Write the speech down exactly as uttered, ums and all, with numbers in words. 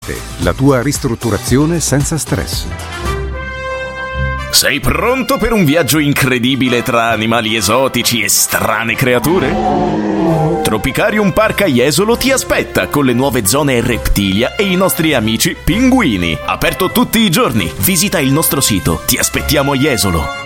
La tua ristrutturazione senza stress. Sei pronto per un viaggio incredibile tra animali esotici e strane creature? Tropicarium Park a Jesolo ti aspetta con le nuove zone Reptilia e i nostri amici pinguini. Aperto tutti i giorni. Visita il nostro sito. Ti aspettiamo a Jesolo.